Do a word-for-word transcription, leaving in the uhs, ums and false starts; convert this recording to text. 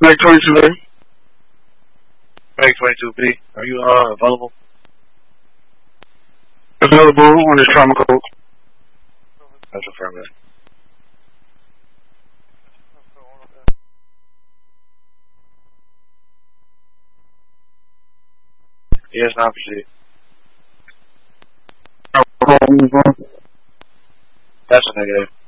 Meg twenty-two A. Meg twenty-two B, are you uh, available? Available on this trauma code. That's affirmative. Yes, now proceed. That's a negative.